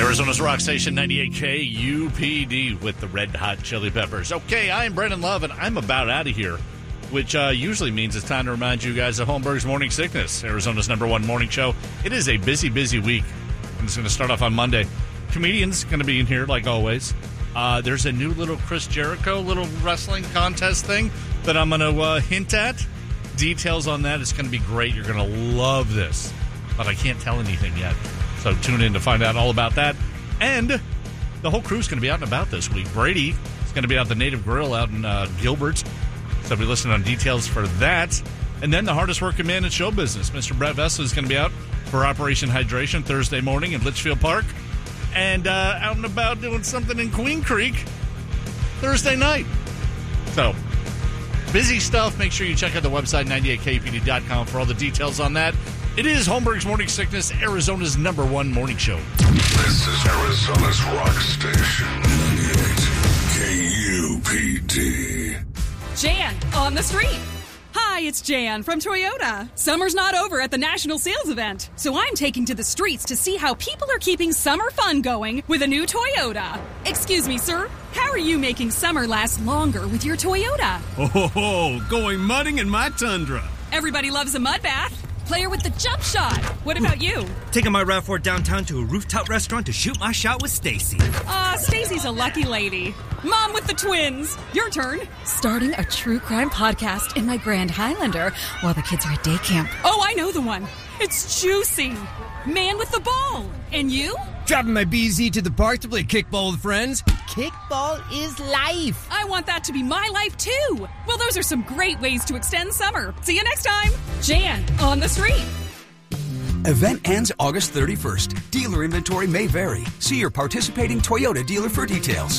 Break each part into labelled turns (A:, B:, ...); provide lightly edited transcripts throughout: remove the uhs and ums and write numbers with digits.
A: Arizona's Rock Station 98K UPD with the Red Hot Chili Peppers. Okay, I'm Brendan Love, and I'm about out of here, which usually means it's time to remind you guys of Holmberg's Morning Sickness, Arizona's #1 morning show. It is a busy, busy week. I'm just going to start off on Monday. Comedians going to be in here, like always. There's a new little Chris Jericho little wrestling contest thing that I'm going to hint at. Details on that. It's going to be great. You're going to love this. But I can't tell anything yet. So tune in to find out all about that. And the whole crew's going to be out and about this week. Brady is going to be out at the Native Grill out in Gilbert. So be listening on details for that. And then the hardest working man in show business, Mr. Brett Vessel, is going to be out for Operation Hydration Thursday morning in Litchfield Park. And out and about doing something in Queen Creek Thursday night. So busy stuff. Make sure you check out the website, 98kpd.com, for all the details on that. It is Holmberg's Morning Sickness, Arizona's #1 morning show.
B: This is Arizona's Rock Station, 98 KUPD.
C: Jan on the street. Hi, it's Jan from Toyota. Summer's not over at the National Sales Event, so I'm taking to the streets to see how people are keeping summer fun going with a new Toyota. Excuse me, sir. How are you making summer last longer with your Toyota?
D: Oh, going mudding in my Tundra.
C: Everybody loves a mud bath. Player with the jump shot. What about you?
E: Taking my RAV4 downtown to a rooftop restaurant to shoot my shot with Stacy.
C: Stacy's a lucky lady. Mom with the twins. Your turn.
F: Starting a true crime podcast in my Grand Highlander while the kids are at day camp.
C: Oh, I know the one. It's juicy. Man with the ball. And you?
G: Driving my BZ to the park to play kickball with friends. Kickball is life.
C: I want that to be my life, too. Well, those are some great ways to extend summer. See you next time. Jan on the street.
H: Event ends August 31st. Dealer inventory may vary. See your participating Toyota dealer for details.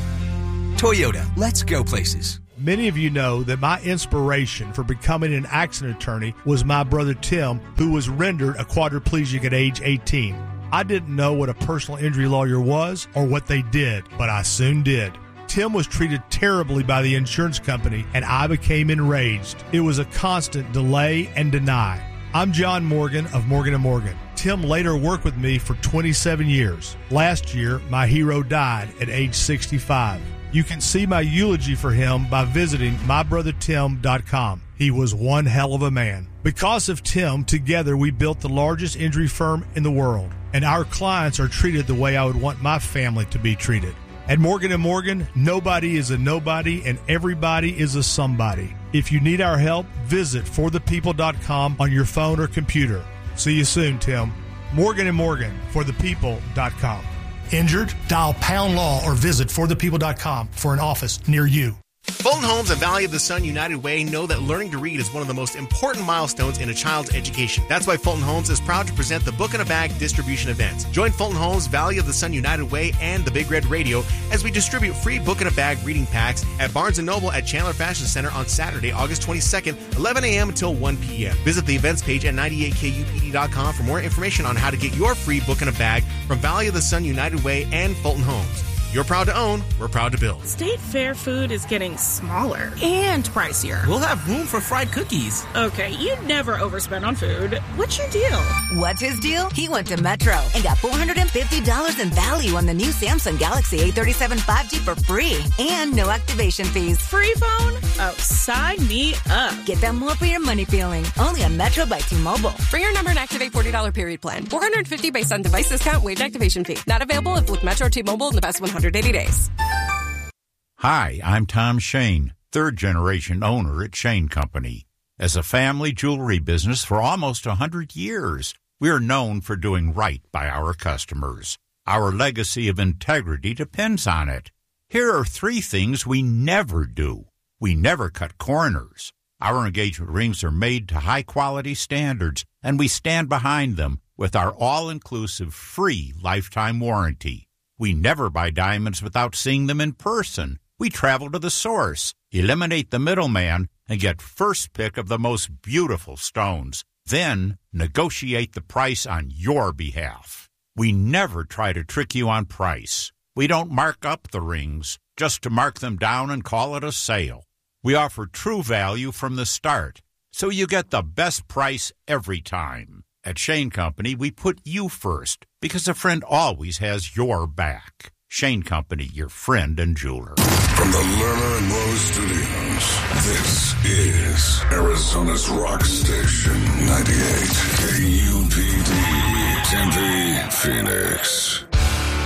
H: Toyota, let's go places.
I: Many of you know that my inspiration for becoming an accident attorney was my brother Tim, who was rendered a quadriplegic at age 18. I didn't know what a personal injury lawyer was or what they did, but I soon did. Tim was treated terribly by the insurance company, and I became enraged. It was a constant delay and deny. I'm John Morgan of Morgan & Morgan. Tim later worked with me for 27 years. Last year, my hero died at age 65. You can see my eulogy for him by visiting mybrothertim.com. He was one hell of a man. Because of Tim, together we built the largest injury firm in the world, and our clients are treated the way I would want my family to be treated. At Morgan & Morgan, nobody is a nobody and everybody is a somebody. If you need our help, visit forthepeople.com on your phone or computer. See you soon, Tim. Morgan & Morgan, forthepeople.com. Injured? Dial pound law or visit forthepeople.com for an office near you.
J: Fulton Homes and Valley of the Sun United Way know that learning to read is one of the most important milestones in a child's education. That's why Fulton Homes is proud to present the Book in a Bag distribution event. Join Fulton Homes, Valley of the Sun United Way, and the Big Red Radio as we distribute free Book in a Bag reading packs at Barnes & Noble at Chandler Fashion Center on Saturday, August 22nd, 11 a.m. until 1 p.m. Visit the events page at 98kupd.com for more information on how to get your free Book in a Bag from Valley of the Sun United Way and Fulton Homes. You're proud to own, we're proud to build.
K: State Fair food is getting smaller and pricier.
E: We'll have room for fried cookies.
K: Okay, you'd never overspend on food. What's your deal?
L: What's his deal? He went to Metro and got $450 in value on the new Samsung Galaxy A37 5G for free and no activation fees.
K: Free phone? Oh, sign me up.
L: Get that more for your money feeling. Only on Metro by T-Mobile.
M: Bring your number and activate $40 period plan. $450 based on device discount, waived activation fee. Not available if with Metro T-Mobile in the past 180 days.
N: Hi, I'm Tom Shane, third-generation owner at Shane Company. As a family jewelry business for almost 100 years, we are known for doing right by our customers. Our legacy of integrity depends on it. Here are 3 things we never do. We never cut corners. Our engagement rings are made to high-quality standards, and we stand behind them with our all-inclusive free lifetime warranty. We never buy diamonds without seeing them in person. We travel to the source, eliminate the middleman, and get first pick of the most beautiful stones. Then negotiate the price on your behalf. We never try to trick you on price. We don't mark up the rings just to mark them down and call it a sale. We offer true value from the start, so you get the best price every time. At Shane Company, we put you first because a friend always has your back. Shane Company, your friend and jeweler.
B: From the Lerner and Rose Studios, this is Arizona's Rock Station 98